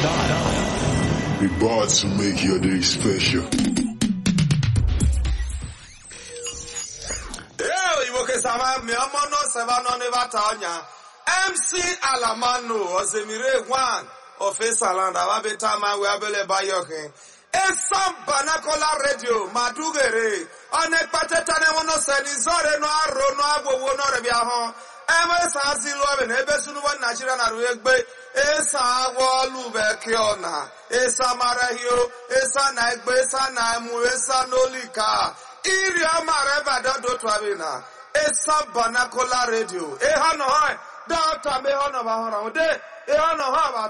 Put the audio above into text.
We bought to make your day special. MC Alamano Ozemire one of Esaland Ababetama Wabele Bayoke. Esam Banacola Radio Madugere on a patetane wono senizore no arro no abo wono rebiaho. Ever Sanzilo and Ebesunuan National Arwegbe Esa Walube Kiona Esa Marahio Esa Nagbe Esa Namu Esa Nolika Iria Mareva Dodo Travina Esa Banacola Radio Ehano High Data Mehona Bahana de Ehano Hava